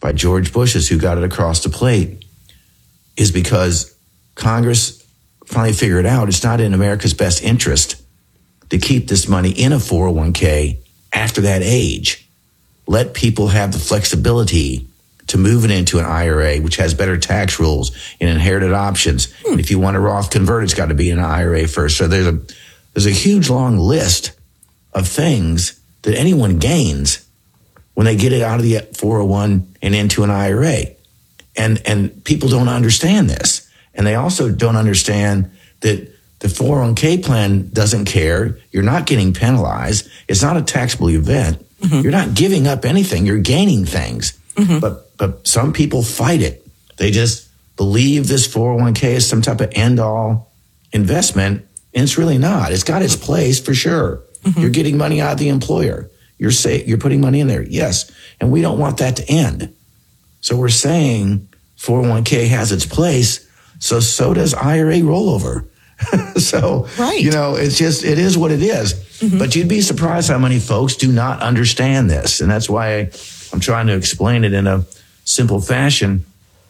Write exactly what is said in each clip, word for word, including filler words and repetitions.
by George Bush's, who got it across the plate, is because Congress finally figured out it's not in America's best interest to keep this money in a four oh one k after that age. Let people have the flexibility to move it into an I R A, which has better tax rules and inherited options. Hmm. And if you want to Roth convert, it's got to be an I R A first. So there's a there's a huge long list of things that anyone gains when they get it out of the four oh one and into an I R A. And and people don't understand this. And they also don't understand that the four oh one k plan doesn't care. You're not getting penalized. It's not a taxable event. Mm-hmm. You're not giving up anything. You're gaining things. Mm-hmm. But but some people fight it. They just believe this four oh one k is some type of end-all investment, and it's really not. It's got its place for sure. Mm-hmm. You're getting money out of the employer. You're say, you're putting money in there, yes. And we don't want that to end. So we're saying four oh one k has its place, so so does I R A rollover. So, right. you know, it's just, it is what it is. Mm-hmm. But you'd be surprised how many folks do not understand this. And that's why I, I'm trying to explain it in a simple fashion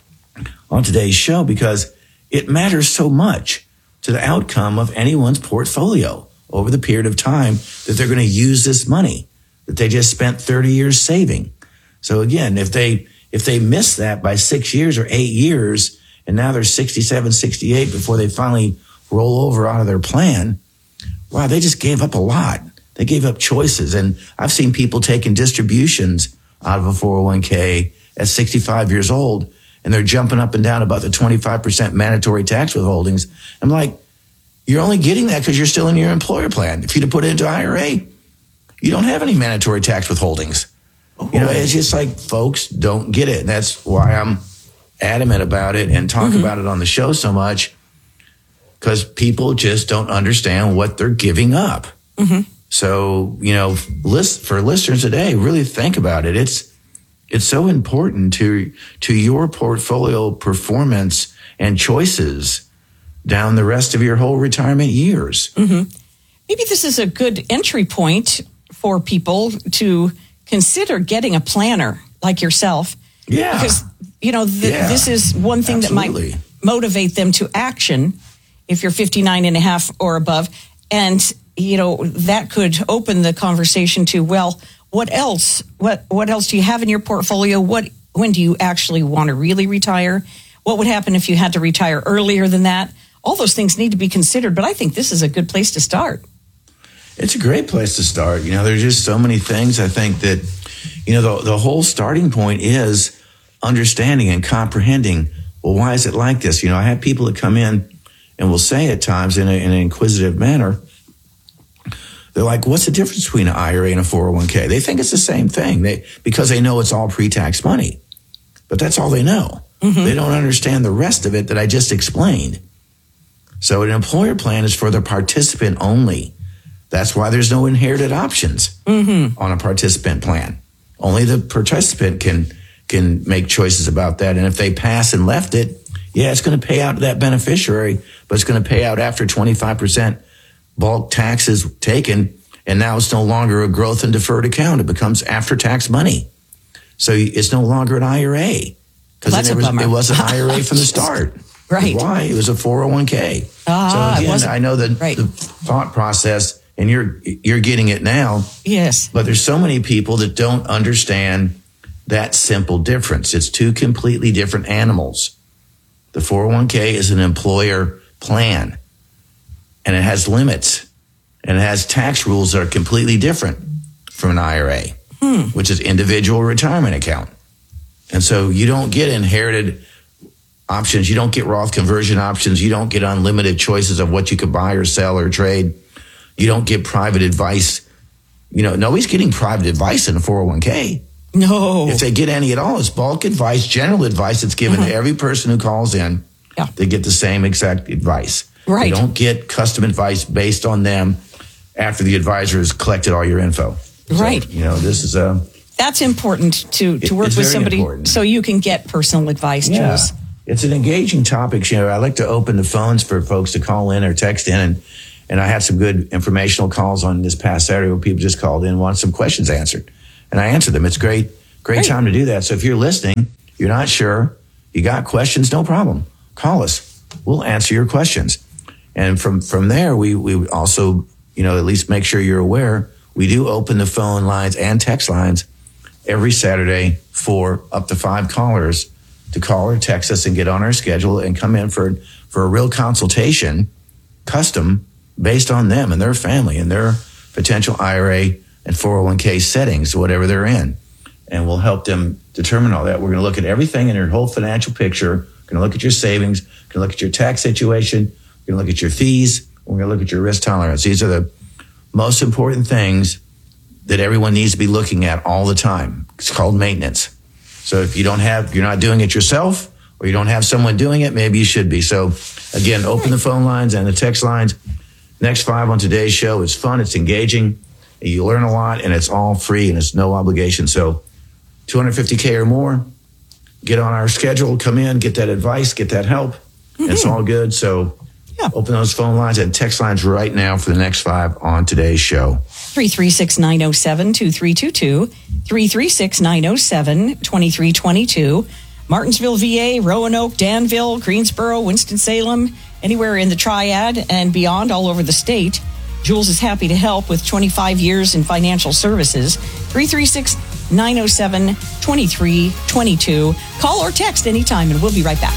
on today's show, because it matters so much to the outcome of anyone's portfolio over the period of time that they're going to use this money that they just spent thirty years saving. So again, if they if they miss that by six years or eight years, and now they're sixty-seven, sixty-eight before they finally roll over out of their plan, wow, they just gave up a lot. They gave up choices. And I've seen people taking distributions out of a four oh one k at sixty-five years old, and they're jumping up and down about the twenty-five percent mandatory tax withholdings. I'm like, you're only getting that because you're still in your employer plan. If you'd have put it into I R A, you don't have any mandatory tax withholdings. Oh. You know, it's just like folks don't get it. And that's why I'm adamant about it and talk mm-hmm. about it on the show so much, because people just don't understand what they're giving up. Mm-hmm. So, you know, list, for listeners today, really think about it. It's it's so important to to your portfolio performance and choices down the rest of your whole retirement years. Mm-hmm. Maybe this is a good entry point for people to consider getting a planner like yourself. Yeah. Because, you know, th- yeah. this is one thing Absolutely. that might motivate them to action if you're fifty-nine and a half or above. And, you know, that could open the conversation to, well, what else? What what else do you have in your portfolio? What when do you actually want to really retire? What would happen if you had to retire earlier than that? All those things need to be considered, but I think this is a good place to start. It's a great place to start. You know, there's just so many things. I think that, you know, the, the whole starting point is understanding and comprehending, well, why is it like this? You know, I have people that come in and will say at times in, a, in an inquisitive manner, they're like, what's the difference between an I R A and a four oh one k? They think it's the same thing they because they know it's all pre-tax money. But that's all they know. Mm-hmm. They don't understand the rest of it that I just explained. So an employer plan is for the participant only. That's why there's no inherited options mm-hmm. on a participant plan. Only the participant can can make choices about that. And if they pass and left it, yeah, it's going to pay out to that beneficiary, but it's going to pay out after twenty-five percent bulk taxes taken. And now it's no longer a growth and deferred account. It becomes after-tax money. So it's no longer an I R A because well, it, was, it was an I R A from the start. Right. Why? It was a four oh one k. Ah, so again, I know the, right. the thought process, and you're you're getting it now. Yes. But there's so many people that don't understand that simple difference. It's two completely different animals. The four oh one k is an employer plan, and it has limits, and it has tax rules that are completely different from an I R A, hmm. which is individual retirement account. And so you don't get inherited options. You don't get Roth conversion options. You don't get unlimited choices of what you could buy or sell or trade. You don't get private advice. You know, nobody's getting private advice in a four oh one k. No. If they get any at all, it's bulk advice, general advice that's given mm-hmm. to every person who calls in. Yeah. They get the same exact advice. Right. They don't get custom advice based on them after the advisor has collected all your info. Right. So, you know, this is a... That's important to, to work with somebody important. So you can get personal advice, yeah. Jules. It's an engaging topic. You know, I like to open the phones for folks to call in or text in, and and I had some good informational calls on this past Saturday where people just called in and wanted some questions answered, and I answered them. It's great, Great Great. time to do that. So if you're listening, you're not sure, you got questions, no problem. Call us. We'll answer your questions. And from, from there, we, we also, you know, at least make sure you're aware, we do open the phone lines and text lines every Saturday for up to five callers to call or text us and get on our schedule and come in for, for a real consultation, custom, based on them and their family and their potential I R A and four oh one k settings, whatever they're in. And we'll help them determine all that. We're going to look at everything in your whole financial picture. We're going to look at your savings. We're going to look at your tax situation. We're going to look at your fees. We're going to look at your risk tolerance. These are the most important things that everyone needs to be looking at all the time. It's called maintenance. So if you don't have, you're not doing it yourself, or you don't have someone doing it, maybe you should be. So again, open the phone lines and the text lines. Next five on today's show is fun. It's engaging. You learn a lot, and it's all free, and it's no obligation. So two hundred fifty K or more, get on our schedule, come in, get that advice, get that help. Mm-hmm. It's all good. So yeah. Open those phone lines and text lines right now for the next five on today's show. three three six, nine oh seven, two three two two, three three six, nine oh seven, two three two two. Martinsville, V A, Roanoke, Danville, Greensboro, Winston-Salem, anywhere in the Triad and beyond, all over the state. Jules is happy to help with twenty-five years in financial services. three three six, nine oh seven, two three two two. Call or text anytime, and we'll be right back.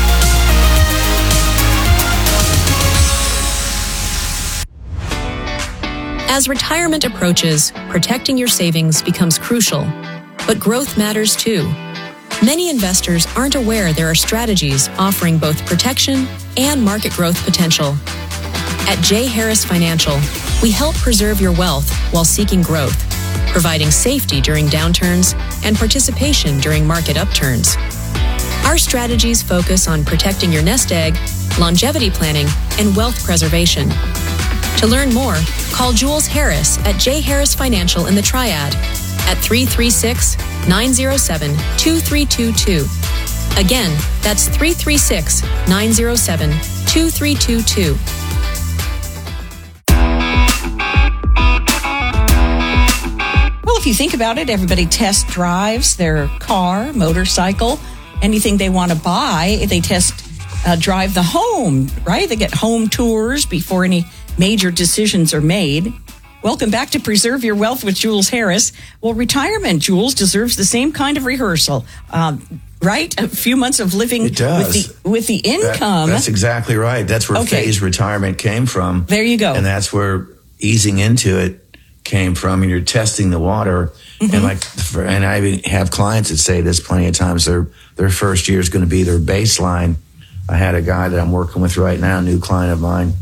As retirement approaches, protecting your savings becomes crucial. But growth matters too. Many investors aren't aware there are strategies offering both protection and market growth potential. At J. Harris Financial, we help preserve your wealth while seeking growth, providing safety during downturns and participation during market upturns. Our strategies focus on protecting your nest egg, longevity planning, and wealth preservation. To learn more, call Jules Harris at J. Harris Financial in the Triad at three three six, nine oh seven, two three two two. Again, that's three three six, nine oh seven, two three two two. Well, if you think about it, everybody test drives their car, motorcycle, anything they want to buy. They test uh, drive the home, right? They get home tours before any major decisions are made. Welcome back to Preserve Your Wealth with Jules Harris. Well, retirement, Jules, deserves the same kind of rehearsal, um, right? A few months of living it does. with the with the income. That, that's exactly right. That's where okay. phased retirement came from. There you go. And that's where easing into it came from. And you're testing the water. Mm-hmm. And like, for, and I even have clients that say this plenty of times. Their their first year is going to be their baseline. I had a guy that I'm working with right now, a new client of mine.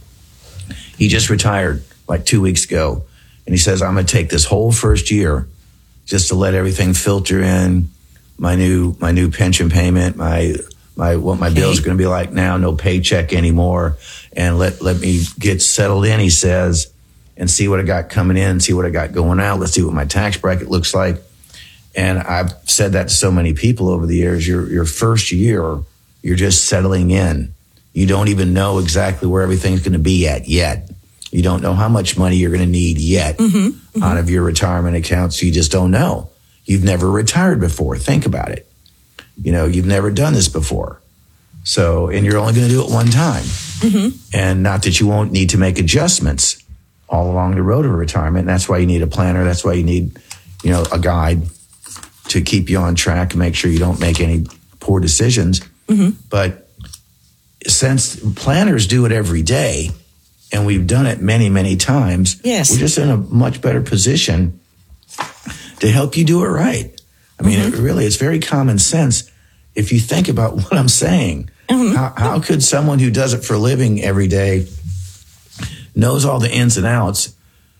He just retired like two weeks ago. And he says, I'm going to take this whole first year just to let everything filter in, my new my new pension payment, my my what my okay. bills are going to be like now, no paycheck anymore. And let, let me get settled in, he says, and see what I got coming in, see what I got going out. Let's see what my tax bracket looks like. And I've said that to so many people over the years. Your your first year, you're just settling in. You don't even know exactly where everything's going to be at yet. You don't know how much money you're going to need yet mm-hmm, mm-hmm. out of your retirement account. So you just don't know. You've never retired before. Think about it. You know, you've never done this before. So, and you're only going to do it one time. Mm-hmm. And not that you won't need to make adjustments all along the road of retirement. That's why you need a planner. That's why you need, you know, a guide to keep you on track and make sure you don't make any poor decisions. Mm-hmm. But since planners do it every day, and we've done it many, many times, yes. we're just in a much better position to help you do it right. I mean, mm-hmm. it really, it's very common sense. If you think about what I'm saying, mm-hmm. how, how could someone who does it for a living every day, knows all the ins and outs,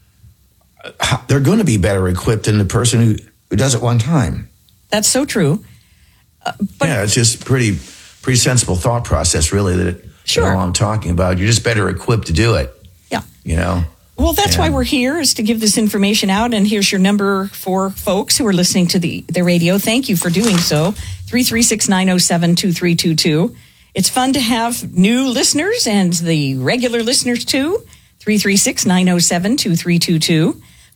how, they're going to be better equipped than the person who, who does it one time. That's so true. Uh, but yeah, it's just pretty, pretty sensible thought process, really, that it, Sure. You know, I'm talking about. You're just better equipped to do it. Yeah. You know? Well, that's and, why we're here, is to give this information out. And here's your number for folks who are listening to the, the radio. Thank you for doing so. three three six, nine oh seven, two three two two. It's fun to have new listeners and the regular listeners too. three three six, nine oh seven, two three two two.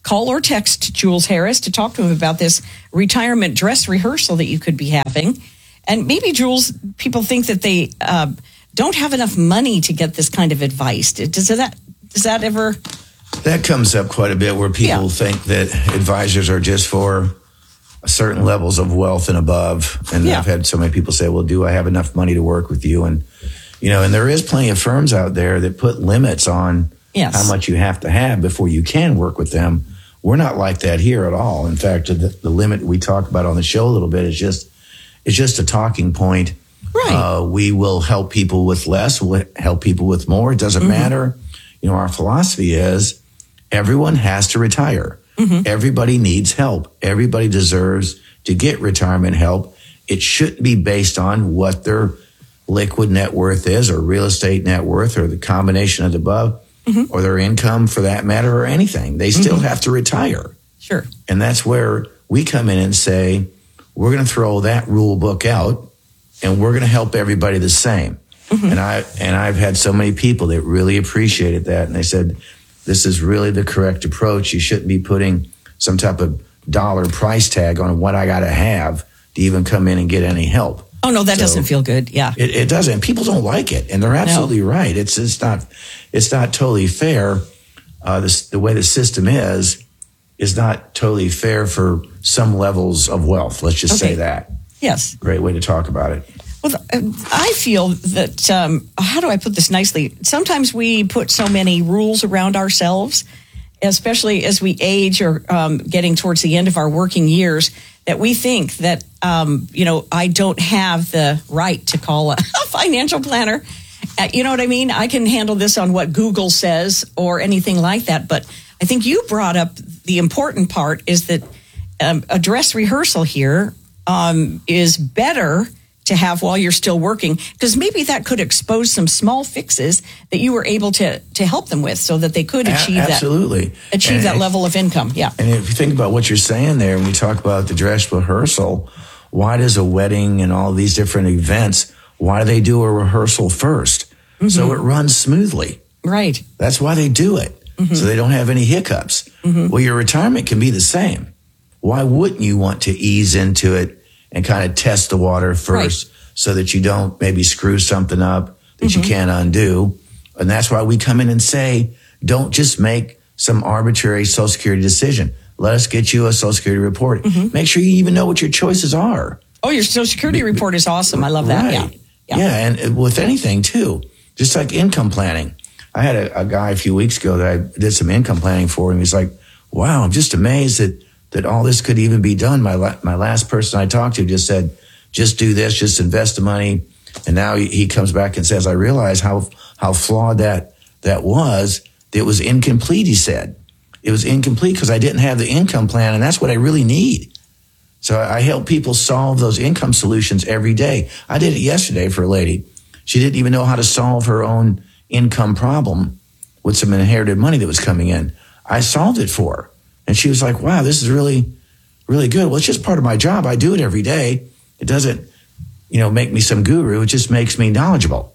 call or text Jules Harris to talk to him about this retirement dress rehearsal that you could be having. And maybe, Jules, people think that they uh, don't have enough money to get this kind of advice. Does that, does that ever... That comes up quite a bit, where people Yeah. think that advisors are just for certain levels of wealth and above. And Yeah. I've had so many people say, well, do I have enough money to work with you? And, you know, and there is plenty of firms out there that put limits on Yes. how much you have to have before you can work with them. We're not like that here at all. In fact, the, the limit we talk about on the show a little bit is just, it's just a talking point. Right. Uh, we will help people with less, we'll help people with more. It doesn't matter. You know, our philosophy is everyone has to retire. Everybody needs help. Everybody deserves to get retirement help. It shouldn't be based on what their liquid net worth is, or real estate net worth, or the combination of the above, or their income for that matter, or anything. They still have to retire. Sure. And that's where we come in and say, we're going to throw that rule book out, and we're going to help everybody the same. And I and I've had so many people that really appreciated that, and they said, this is really the correct approach. You shouldn't be putting some type of dollar price tag on what I got to have to even come in and get any help. Oh, no, that So- doesn't feel good. Yeah. It, it doesn't. People don't like it, and they're absolutely right. It's it's not it's not totally fair. Uh, this, the way the system is is not totally fair for some levels of wealth. Let's just Okay. say that. Yes. Great way to talk about it. Well, I feel that, um, how do I put this nicely? Sometimes we put so many rules around ourselves, especially as we age or um, getting towards the end of our working years, that we think that, um, you know, I don't have the right to call a, a financial planner. Uh, you know what I mean? I can handle this on what Google says or anything like that. But I think you brought up the important part is that um, a dress rehearsal here um, is better to have while you're still working, because maybe that could expose some small fixes that you were able to to help them with, so that they could achieve A- absolutely. that achieve And- that level of income. Yeah. And if you think about what you're saying there, when we talk about the dress rehearsal, why does a wedding and all these different events, why do they do a rehearsal first? So it runs smoothly. Right. That's why they do it. So they don't have any hiccups. Well, your retirement can be the same. Why wouldn't you want to ease into it and kind of test the water first, so that you don't maybe screw something up that you can't undo? And that's why we come in and say, don't just make some arbitrary Social Security decision. Let us get you a Social Security report. Make sure you even know what your choices are. Oh, your Social Security report is awesome. I love that. Right. Yeah. Yeah. And with anything too, just like income planning. I had a, a guy a few weeks ago that I did some income planning for, and he's like, wow, I'm just amazed that, that all this could even be done. My, la- my last person I talked to just said, just do this, just invest the money. And now he, he comes back and says, I realize how, how flawed that, that was. It was incomplete, he said. It was incomplete because I didn't have the income plan, and that's what I really need. So I help people solve those income solutions every day. I did it yesterday for a lady. She didn't even know how to solve her own income problem with some inherited money that was coming in. I solved it for her. And she was like, wow, this is really, really good. Well, it's just part of my job. I do it every day. It doesn't, you know, make me some guru. It just makes me knowledgeable.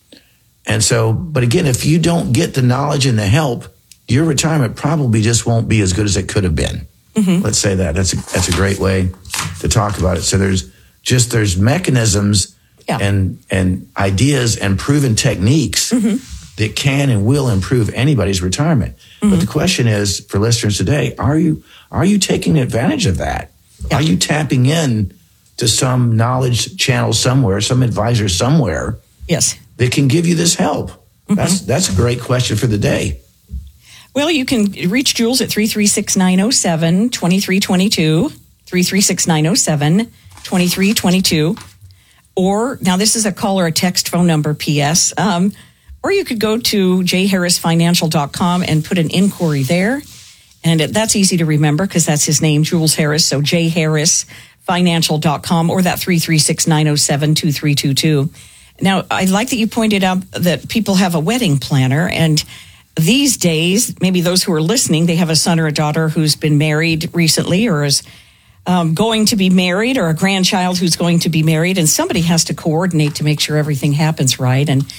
And so, but again, if you don't get the knowledge and the help, your retirement probably just won't be as good as it could have been. Mm-hmm. Let's say that. That's a, that's a great way to talk about it. So there's just, there's mechanisms Yeah. and, and ideas and proven techniques Mm-hmm. that can and will improve anybody's retirement. Mm-hmm. But the question is, for listeners today, are you, are you taking advantage of that? Yeah. Are you tapping in to some knowledge channel somewhere, some advisor somewhere Yes. that can give you this help? Mm-hmm. That's, that's a great question for the day. Well, you can reach Jules at three three six, nine oh seven, two three two two, three three six, nine oh seven, two three two two. Or, now this is a call or a text phone number, P S. Um, or you could go to j harris financial dot com and put an inquiry there. And it, that's easy to remember because that's his name, Jules Harris. So j harris financial dot com or that three three six, nine oh seven, two three two two. Now, I like that you pointed out that people have a wedding planner, and these days, maybe those who are listening, they have a son or a daughter who's been married recently or is um, going to be married, or a grandchild who's going to be married, and somebody has to coordinate to make sure everything happens right. And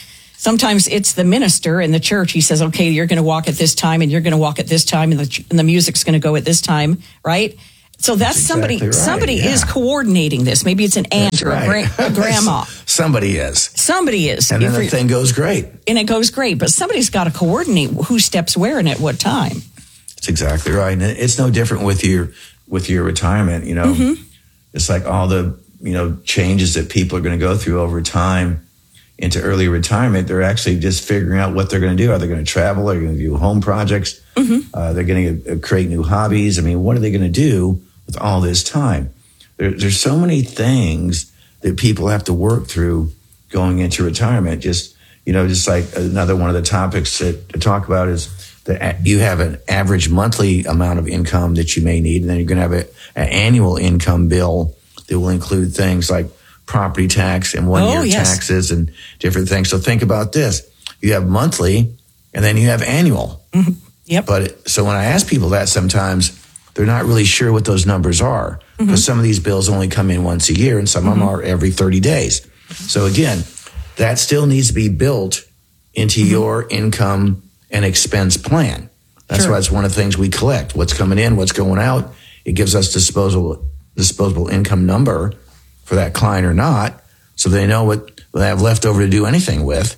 Sometimes it's the minister in the church. He says, okay, you're going to walk at this time and you're going to walk at this time and the, and the music's going to go at this time, right? So that's, that's somebody, exactly right. somebody yeah. is coordinating this. Maybe it's an aunt that's or right. a, gra- a grandma. Somebody is. Somebody is. And then the thing goes great. And it goes great, but somebody's got to coordinate who steps where and at what time. That's exactly right. And it's no different with your, with your retirement, you know. Mm-hmm. It's like all the, you know, changes that people are going to go through over time into early retirement. They're actually just figuring out what they're going to do. Are they going to travel? Are they going to do home projects? Mm-hmm. Uh, they're going to create new hobbies. I mean, what are they going to do with all this time? There, there's so many things that people have to work through going into retirement. Just, you know, just like another one of the topics that to talk about is that you have an average monthly amount of income that you may need, and then you're going to have a, an annual income bill that will include things like property tax and one-year oh, yes. taxes and different things. So think about this. You have monthly, and then you have annual. Mm-hmm. Yep. But so when I ask people that, sometimes they're not really sure what those numbers are, because mm-hmm. some of these bills only come in once a year, and some mm-hmm. of them are every thirty days. So again, that still needs to be built into mm-hmm. your income and expense plan. That's sure. why it's one of the things we collect. What's coming in, what's going out. It gives us disposable disposable income number for that client or not, so they know what they have left over to do anything with.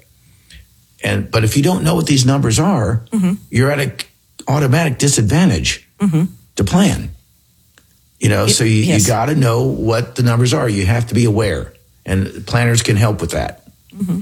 And but if you don't know what these numbers are, mm-hmm. you're at an automatic disadvantage mm-hmm. to plan. You know, it, so you, yes. you got to know what the numbers are. You have to be aware, and planners can help with that. Mm-hmm.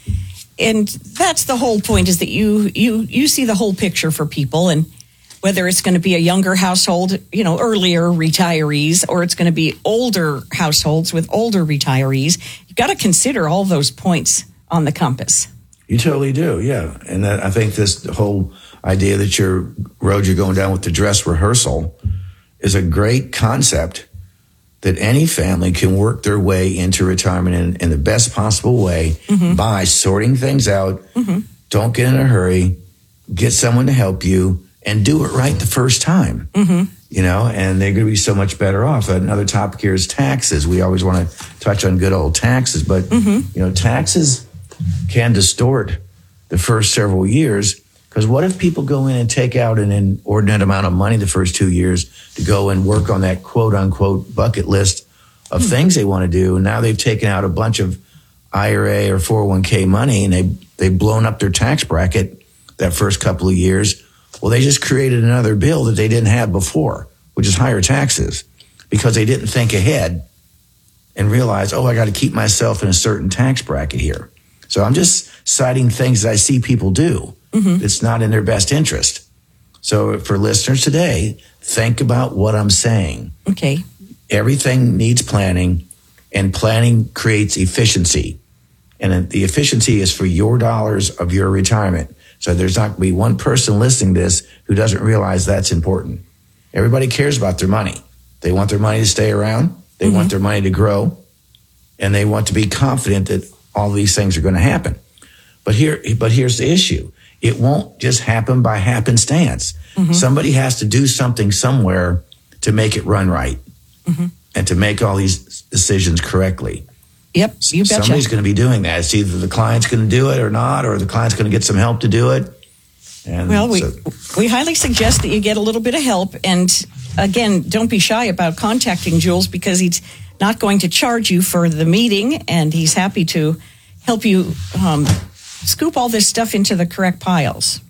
And that's the whole point, is that you you you see the whole picture for people, and whether it's going to be a younger household, you know, earlier retirees, or it's going to be older households with older retirees, you've got to consider all those points on the compass. You totally do, yeah. And that, I think this whole idea that your road you're going down with the dress rehearsal is a great concept that any family can work their way into retirement in, in the best possible way mm-hmm. by sorting things out. Mm-hmm. Don't get in a hurry. Get someone to help you and do it right the first time. Mm-hmm. You know, and they're going to be so much better off. Another topic here is taxes. We always want to touch on good old taxes, but, mm-hmm. you know, taxes can distort the first several years. Because what if people go in and take out an inordinate amount of money the first two years to go and work on that quote unquote bucket list of mm-hmm. things they want to do, and now they've taken out a bunch of I R A or four oh one k money, and they they've blown up their tax bracket that first couple of years. Well, they just created another bill that they didn't have before, which is higher taxes, because they didn't think ahead and realize, oh, I got to keep myself in a certain tax bracket here. So I'm just citing things that I see people do. Mm-hmm. It's not in their best interest. So for listeners today, think about what I'm saying. Okay. Everything needs planning, and planning creates efficiency. And the efficiency is for your dollars of your retirement. So there's not going to be one person listening to this who doesn't realize that's important. Everybody cares about their money. They want their money to stay around. They mm-hmm. want their money to grow. And they want to be confident that all these things are going to happen. But here, but here's the issue. It won't just happen by happenstance. Mm-hmm. Somebody has to do something somewhere to make it run right mm-hmm. and to make all these decisions correctly. Yep, you betcha. Somebody's going to be doing that. It's either the client's going to do it or not, or the client's going to get some help to do it. And well, we so, we highly suggest that you get a little bit of help. And again, don't be shy about contacting Jules, because he's not going to charge you for the meeting, and he's happy to help you um, scoop all this stuff into the correct piles.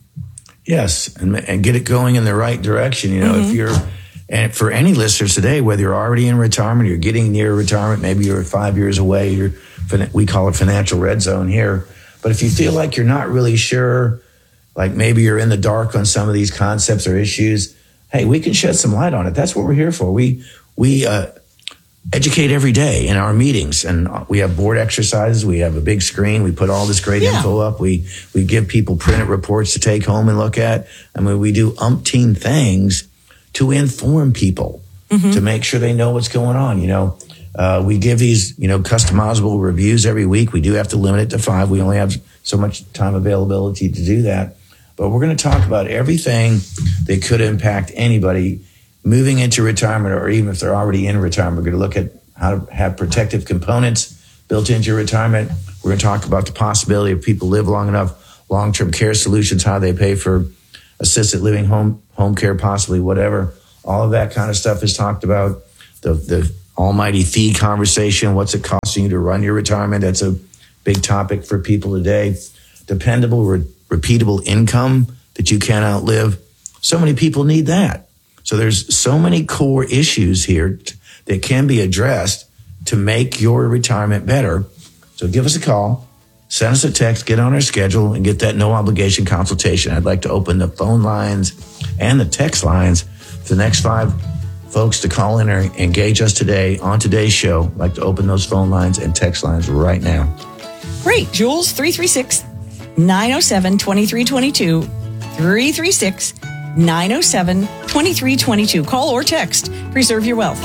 Yes, and, and get it going in the right direction. You know, mm-hmm. if you're, and for any listeners today, whether you're already in retirement, you're getting near retirement, maybe you're five years away, you're, we call it financial red zone here. But if you feel like you're not really sure, like maybe you're in the dark on some of these concepts or issues, hey, we can shed some light on it. That's what we're here for. We, we, uh, educate every day in our meetings, and we have board exercises. We have a big screen. We put all this great yeah. info up. We we give people printed reports to take home and look at. I mean, we do umpteen things to inform people mm-hmm. to make sure they know what's going on. You know, uh, we give these you know customizable reviews every week. We do have to limit it to five. We only have so much time availability to do that. But we're going to talk about everything that could impact anybody moving into retirement, or even if they're already in retirement. We're going to look at how to have protective components built into your retirement. We're We're going to talk about the possibility of people live long enough, long-term care solutions, how they pay for assisted living, home home care, possibly whatever. All of that kind of stuff is talked about. The the almighty fee conversation. What's it costing you to run your retirement? That's a big topic for people today. Dependable, re- repeatable income that you can't outlive. So many people need that. So there's so many core issues here t- that can be addressed to make your retirement better. So give us a call, send us a text, get on our schedule, and get that no obligation consultation. I'd like to open the phone lines and the text lines for the next five folks to call in or engage us today on today's show. I'd like to open those phone lines and text lines right now. Great. Jules, three three six, nine oh seven, two three two two, three three six, nine oh seven, two three two two. Call or text. Preserve your wealth.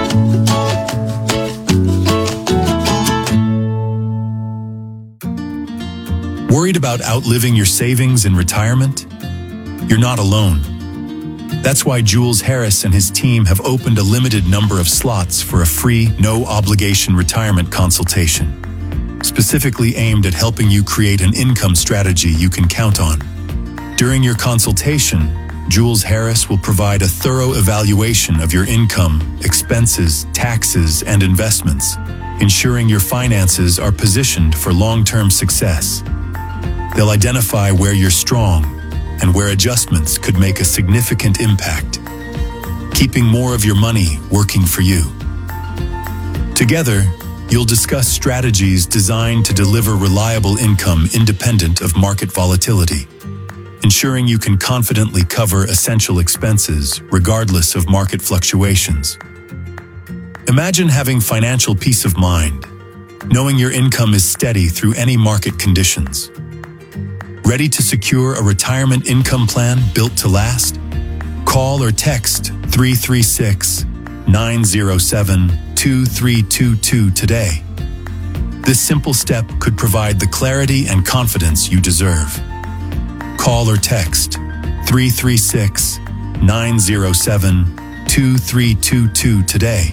Worried about outliving your savings in retirement? You're not alone. That's why Jules Harris and his team have opened a limited number of slots for a free, no-obligation retirement consultation, specifically aimed at helping you create an income strategy you can count on. During your consultation, Jules Harris will provide a thorough evaluation of your income, expenses, taxes, and investments, ensuring your finances are positioned for long-term success. They'll identify where you're strong and where adjustments could make a significant impact, keeping more of your money working for you. Together, you'll discuss strategies designed to deliver reliable income independent of market volatility, ensuring you can confidently cover essential expenses regardless of market fluctuations. Imagine having financial peace of mind, knowing your income is steady through any market conditions. Ready to secure a retirement income plan built to last? Call or text three three six, nine oh seven, two three two two today. This simple step could provide the clarity and confidence you deserve. Call or text three three six, nine oh seven, two three two two today.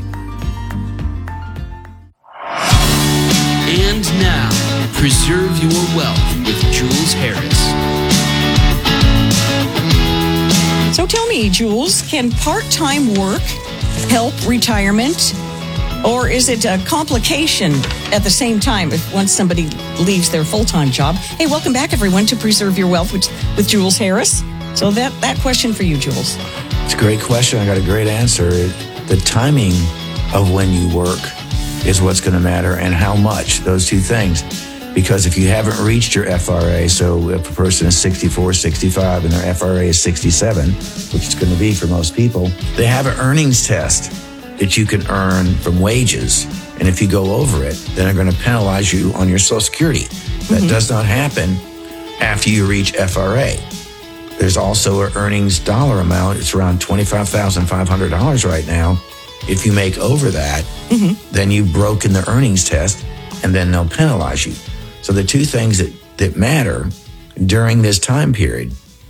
And now, Preserve Your Wealth with Jules Harris. So tell me, Jules, can part-time work help retirement? Or is it a complication at the same time if once somebody leaves their full-time job? Hey, welcome back, everyone, to Preserve Your Wealth with, with Jules Harris. So that, that question for you, Jules. It's a great question. I got a great answer. The timing of when you work is what's going to matter, and how much, those two things. Because if you haven't reached your F R A, so if a person is sixty-four, sixty-five, and their F R A is sixty-seven, which it's going to be for most people, they have an earnings test that you can earn from wages. And if you go over it, then they're going to penalize you on your Social Security. That mm-hmm. does not happen after you reach F R A. There's also an earnings dollar amount. It's around twenty-five thousand five hundred dollars right now. If you make over that, mm-hmm. then you've broken the earnings test, and then they'll penalize you. So the two things that, that matter during this time period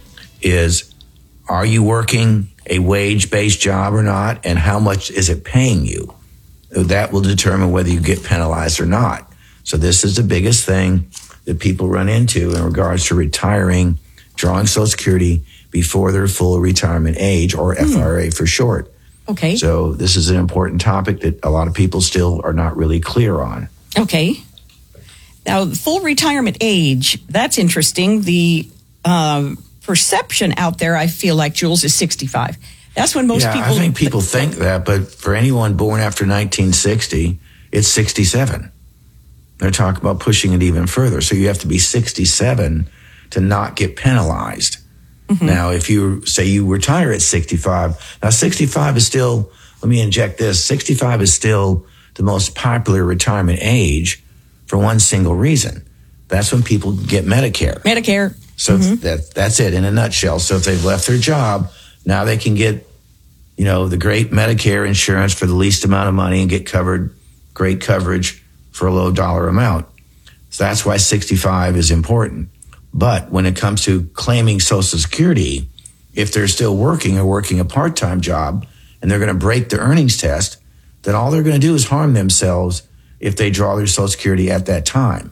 is, are you working a wage-based job or not, and how much is it paying you? That will determine whether you get penalized or not. So this is the biggest thing that people run into in regards to retiring, drawing Social Security before their full retirement age, or mm. F R A for short. Okay. So this is an important topic that a lot of people still are not really clear on. Okay. Now, full retirement age, that's interesting. The uh, perception out there, I feel like, Jules, is sixty-five. That's when most yeah, people... I think people think that, but for anyone born after nineteen sixty, it's sixty-seven. They're talking about pushing it even further. So you have to be sixty-seven to not get penalized. Mm-hmm. Now, if you say you retire at sixty-five, now sixty-five is still, let me inject this, sixty-five is still the most popular retirement age for one single reason. That's when people get Medicare. Medicare. So mm-hmm. that that's it in a nutshell. So if they've left their job, now they can get, you know, the great Medicare insurance for the least amount of money and get covered, great coverage for a low dollar amount. So that's why sixty-five is important. But when it comes to claiming Social Security, if they're still working or working a part-time job and they're going to break the earnings test, then all they're going to do is harm themselves if they draw their Social Security at that time.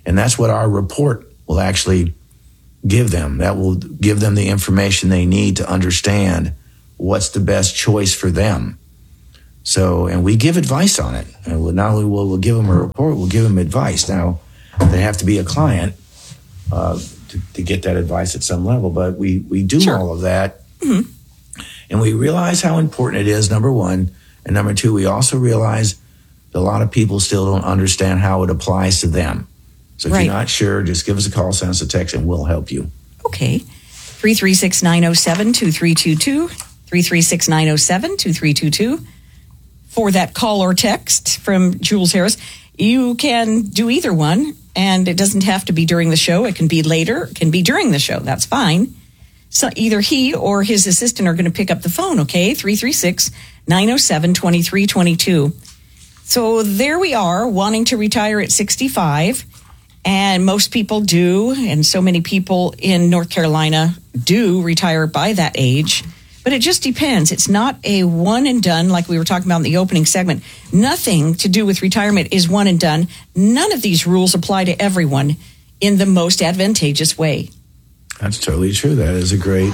And that's what our report will actually give them. That will give them the information they need to understand what's the best choice for them. So, and we give advice on it. And we'll, not only will we'll give them a report, we'll give them advice. Now, they have to be a client uh, to, to get that advice at some level, but we, we do Sure. all of that. Mm-hmm. And we realize how important it is, number one. And number two, we also realize that a lot of people still don't understand how it applies to them. So if Right. you're not sure, just give us a call, send us a text, and we'll help you. Okay. three three six, nine oh seven, two three two two. three three six, nine oh seven, two three two two. For that call or text from Jules Harris. You can do either one, and it doesn't have to be during the show. It can be later. It can be during the show. That's fine. So either he or his assistant are going to pick up the phone, okay? three three six, nine oh seven, two three two two. So there we are, wanting to retire at sixty-five. And most people do, and so many people in North Carolina do retire by that age. But it just depends. It's not a one and done like we were talking about in the opening segment. Nothing to do with retirement is one and done. None of these rules apply to everyone in the most advantageous way. That's totally true. That is a great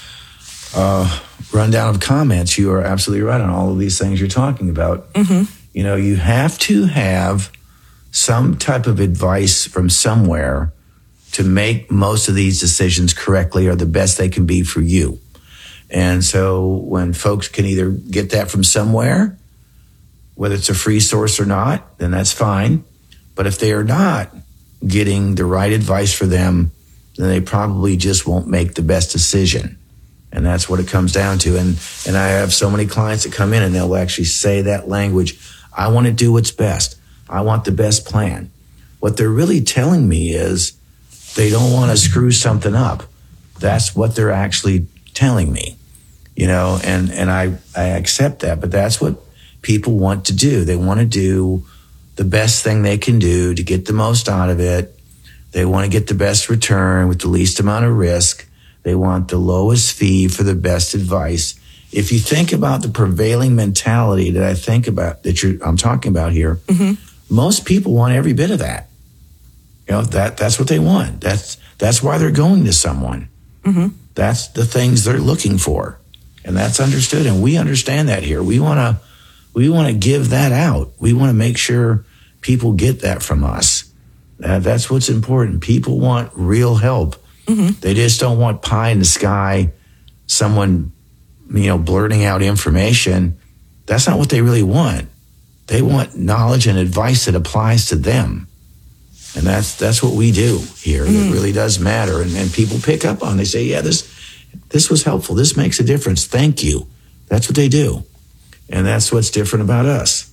uh, rundown of comments. You are absolutely right on all of these things you're talking about. Mm-hmm. You know, you have to have some type of advice from somewhere to make most of these decisions correctly or the best they can be for you. And so when folks can either get that from somewhere, whether it's a free source or not, then that's fine. But if they are not getting the right advice for them, then they probably just won't make the best decision. And that's what it comes down to. And and I have so many clients that come in and they'll actually say that language. I want to do what's best. I want the best plan. What they're really telling me is they don't want to screw something up. That's what they're actually telling me, you know, and, and I, I accept that, but that's what people want to do. They want to do the best thing they can do to get the most out of it. They want to get the best return with the least amount of risk. They want the lowest fee for the best advice. If you think about the prevailing mentality that I think about, that you're, I'm talking about here, mm-hmm. most people want every bit of that. You know, that that's what they want. That's that's why they're going to someone. Mm-hmm. That's the things they're looking for, and that's understood. And we understand that here. We want to we want to give that out. We want to make sure people get that from us. Uh, that's what's important. People want real help. Mm-hmm. They just don't want pie in the sky, someone, you know, blurting out information. That's not what they really want. They want knowledge and advice that applies to them. And that's that's what we do here. Mm. It really does matter. And, and people pick up on it. They say, yeah, this this was helpful. This makes a difference. Thank you. That's what they do. And that's what's different about us.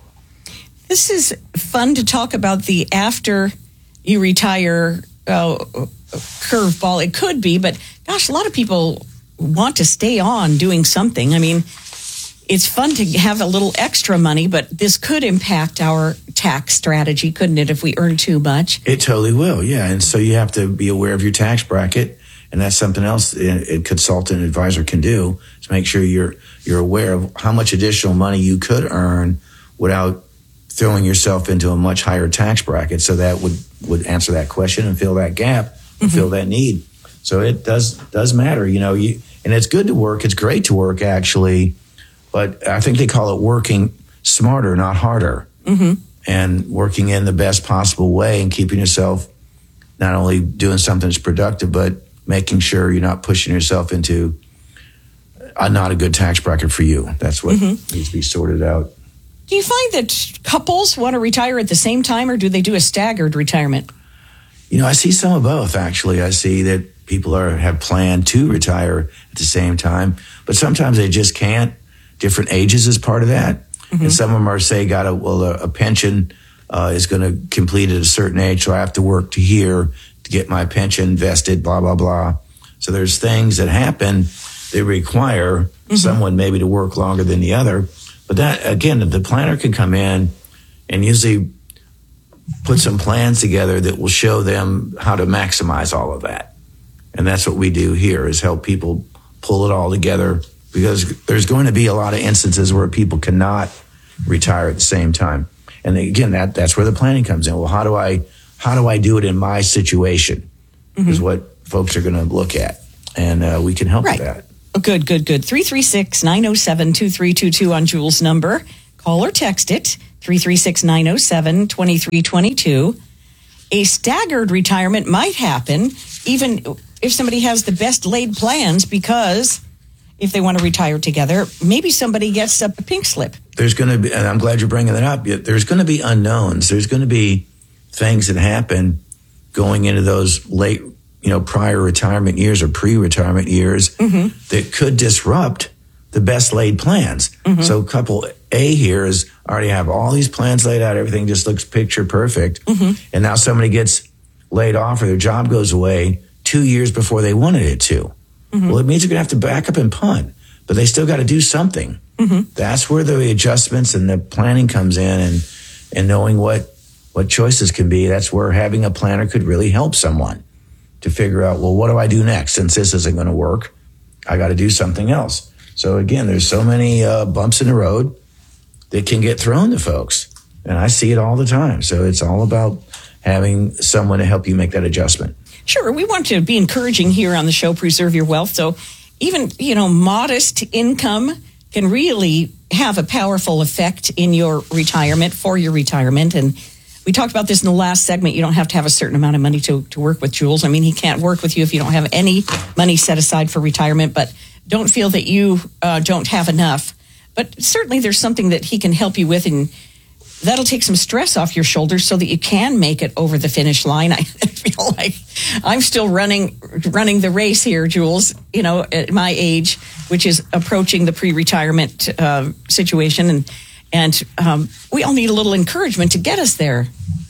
This is fun to talk about the after you retire uh, curveball. It could be, but gosh, a lot of people want to stay on doing something. I mean, it's fun to have a little extra money, but this could impact our tax strategy, couldn't it, if we earn too much? It totally will, yeah. And so you have to be aware of your tax bracket, and that's something else a consultant advisor can do, is make sure you're you're aware of how much additional money you could earn without throwing yourself into a much higher tax bracket. So that would, would answer that question and fill that gap, and mm-hmm. fill that need. So it does does matter, you know. You and it's good to work. It's great to work, actually. But I think they call it working smarter, not harder. Mm-hmm. And working in the best possible way and keeping yourself not only doing something that's productive, but making sure you're not pushing yourself into a, not a good tax bracket for you. That's what mm-hmm. needs to be sorted out. Do you find that couples want to retire at the same time, or do they do a staggered retirement? You know, I see some of both, actually. I see that people are have planned to retire at the same time, but sometimes they just can't. Different ages is part of that. Mm-hmm. And some of them are, say, got a, well, a, a pension uh, is going to complete at a certain age, so I have to work to here to get my pension vested, blah, blah, blah. So there's things that happen that require mm-hmm. someone maybe to work longer than the other. But that, again, the planner can come in and usually put some plans together that will show them how to maximize all of that. And that's what we do here, is help people pull it all together, because there's going to be a lot of instances where people cannot retire at the same time. And again, that that's where the planning comes in. Well, how do I how do I do it in my situation mm-hmm. is what folks are going to look at. And uh, we can help right. with that. Good, good, good. three three six, nine oh seven, two three two two on Jules' number. Call or text it, three three six, nine oh seven, two three two two. A staggered retirement might happen even if somebody has the best laid plans, because if they want to retire together, maybe somebody gets a pink slip. There's going to be, and I'm glad you're bringing that up, there's going to be unknowns. There's going to be things that happen going into those late, you know, prior retirement years or pre-retirement years mm-hmm. that could disrupt the best laid plans. Mm-hmm. So couple A here is already have all these plans laid out. Everything just looks picture perfect. Mm-hmm. And now somebody gets laid off or their job goes away two years before they wanted it to. Mm-hmm. Well, it means you're going to have to back up and punt, but they still got to do something. Mm-hmm. That's where the adjustments and the planning comes in, and, and knowing what, what choices can be. That's where having a planner could really help someone to figure out, well, what do I do next? Since this isn't going to work, I got to do something else. So again, there's so many uh, bumps in the road that can get thrown to folks. And I see it all the time. So it's all about having someone to help you make that adjustment. Sure. We want to be encouraging here on the show, Preserve Your Wealth. So even, you know, modest income can really have a powerful effect in your retirement, for your retirement. And we talked about this in the last segment. You don't have to have a certain amount of money to, to work with Jules. I mean, he can't work with you if you don't have any money set aside for retirement, but don't feel that you uh, don't have enough. But certainly there's something that he can help you with, and that'll take some stress off your shoulders so that you can make it over the finish line. I feel like I'm still running running the race here, Jules, you know, at my age, which is approaching the pre-retirement uh, situation. And and um, we all need a little encouragement to get us there.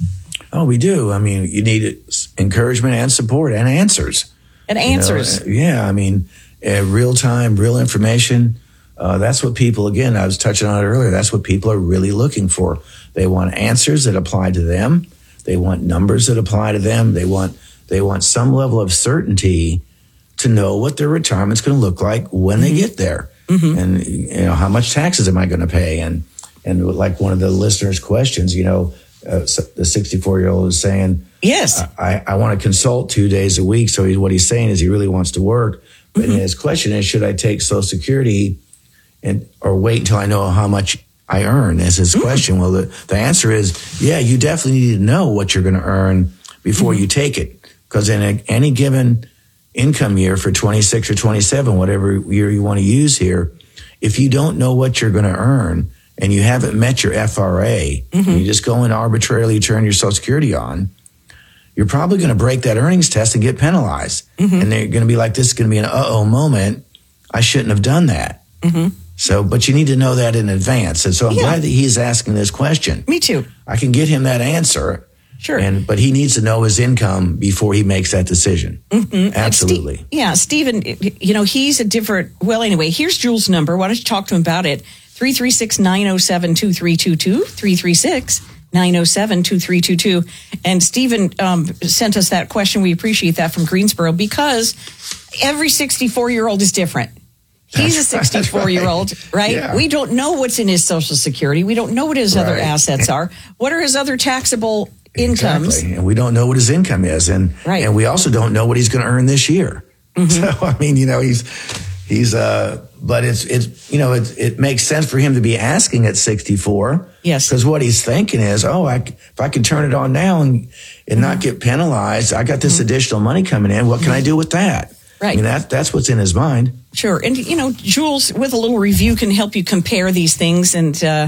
Oh, we do. I mean, you need encouragement and support and answers. And answers. You know, yeah, I mean, uh, real time, real information. Uh, that's what people, again, I was touching on it earlier, that's what people are really looking for. They want answers that apply to them. They want numbers that apply to them. They want they want some level of certainty to know what their retirement's going to look like when mm-hmm. they get there. Mm-hmm. And, you know, how much taxes am I going to pay? And, and like one of the listeners' questions, you know, uh, the sixty-four-year-old is saying, yes, I, I want to consult two days a week. So he, what he's saying is he really wants to work. But mm-hmm. his question is, should I take Social Security and or wait until I know how much I earn? Is his mm-hmm. question. Well, the, the answer is, yeah, you definitely need to know what you're going to earn before mm-hmm. you take it. Because in a, any given income year for twenty-six or twenty-seven, whatever year you want to use here, if you don't know what you're going to earn and you haven't met your F R A, mm-hmm. and you just go and arbitrarily turn your Social Security on, you're probably going to break that earnings test and get penalized. Mm-hmm. And they're going to be like, this is going to be an uh-oh moment. I shouldn't have done that. Mm-hmm. So, but you need to know that in advance. And so I'm yeah. glad that he's asking this question. Me too. I can get him that answer. Sure. And, but he needs to know his income before he makes that decision. Mm-hmm. Absolutely. Ste- yeah. Stephen, you know, he's a different, well, anyway, here's Jules' number. Why don't you talk to him about it? three three six, nine oh seven, two three two two, three three six, nine oh seven, two three two two. And Stephen um, sent us that question. We appreciate that, from Greensboro, because every sixty-four-year-old is different. He's a sixty-four-year-old, right? right? Yeah. We don't know what's in his Social Security. We don't know what his right. other assets are. What are his other taxable incomes? Exactly. And we don't know what his income is. And, right. and we also don't know what he's going to earn this year. Mm-hmm. So, I mean, you know, he's, he's, uh, but it's, it's, you know, it, it makes sense for him to be asking at sixty-four. Yes. Because what he's thinking is, oh, I, if I can turn it on now and, and mm-hmm. not get penalized, I got this mm-hmm. additional money coming in. What can mm-hmm. I do with that? Right. I mean, that, that's what's in his mind. Sure. And, you know, Jules, with a little review, can help you compare these things and, uh,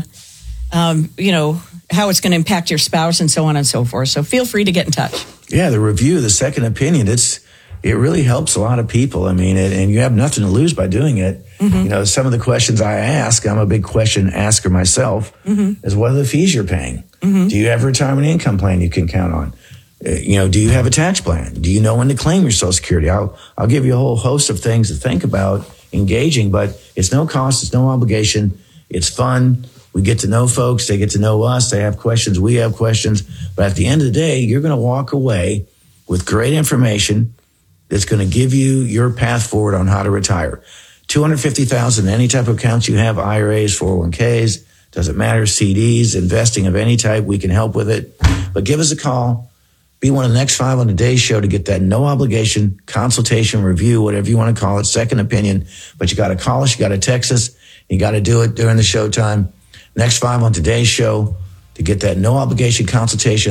um, you know, how it's going to impact your spouse and so on and so forth. So feel free to get in touch. Yeah, the review, the second opinion, it's it really helps a lot of people. I mean, it, and you have nothing to lose by doing it. Mm-hmm. You know, some of the questions I ask, I'm a big question asker myself, mm-hmm. is what are the fees you're paying? Mm-hmm. Do you have a retirement income plan you can count on? You know, do you have a tax plan? Do you know when to claim your Social Security? I'll, I'll give you a whole host of things to think about engaging, but it's no cost. It's no obligation. It's fun. We get to know folks. They get to know us. They have questions. We have questions. But at the end of the day, you're going to walk away with great information that's going to give you your path forward on how to retire. two hundred fifty thousand dollars, any type of accounts you have, I R As, four oh one k's, doesn't matter, C Ds, investing of any type, we can help with it. But give us a call. Be one of the next five on today's show to get that no obligation consultation review, whatever you want to call it, second opinion. But you got to call us, you got to text us, you got to do it during the show time. Next five on today's show to get that no obligation consultation.